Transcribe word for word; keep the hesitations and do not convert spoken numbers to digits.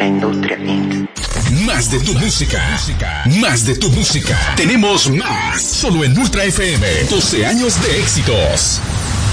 Industria incorporated. Más de tu música. Más de tu música. Tenemos más. Solo en Ultra F M. doce años de éxitos.